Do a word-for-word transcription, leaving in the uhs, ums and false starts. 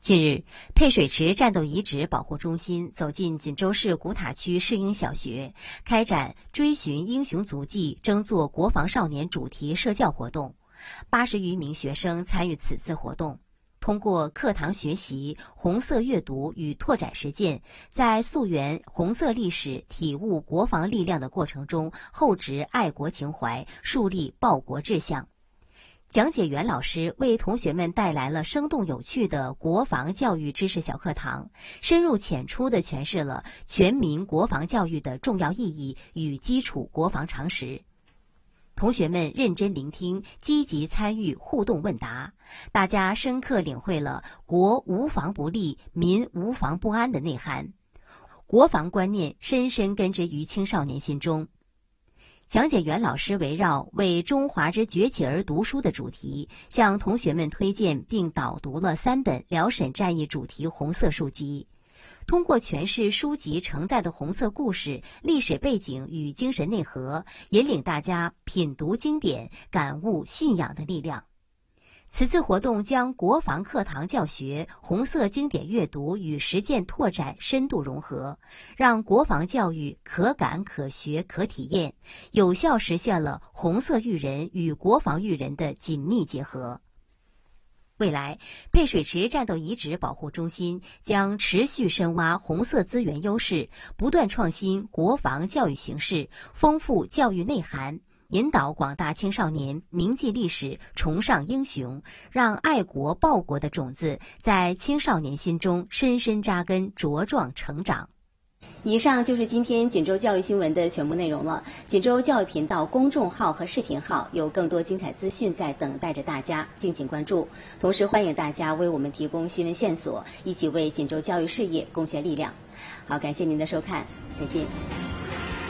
近日，配水池战斗遗址保护中心走进锦州市古塔区世英小学，开展追寻英雄足迹、争做国防少年主题社教活动。八十余名学生参与此次活动，通过课堂学习、红色阅读与拓展实践，在溯源红色历史、体悟国防力量的过程中，厚植爱国情怀，树立报国志向。讲解员老师为同学们带来了生动有趣的国防教育知识小课堂，深入浅出地诠释了全民国防教育的重要意义与基础国防常识。同学们认真聆听，积极参与互动问答，大家深刻领会了国无防不立、民无防不安的内涵，国防观念深深根植于青少年心中。讲解员老师围绕为中华之崛起而读书的主题，向同学们推荐并导读了三本辽沈战役主题红色书籍。通过诠释书籍承载的红色故事、历史背景与精神内核，引领大家品读经典，感悟信仰的力量。此次活动将国防课堂教学、红色经典阅读与实践拓展深度融合，让国防教育可感可学可体验，有效实现了红色育人与国防育人的紧密结合。未来，配水池战斗遗址保护中心将持续深挖红色资源优势，不断创新国防教育形式，丰富教育内涵，引导广大青少年铭记历史、崇尚英雄，让爱国报国的种子在青少年心中深深扎根、茁壮成长。以上就是今天锦州教育新闻的全部内容了。锦州教育频道公众号和视频号有更多精彩资讯在等待着大家，敬请关注。同时欢迎大家为我们提供新闻线索，一起为锦州教育事业贡献力量。好，感谢您的收看，再见。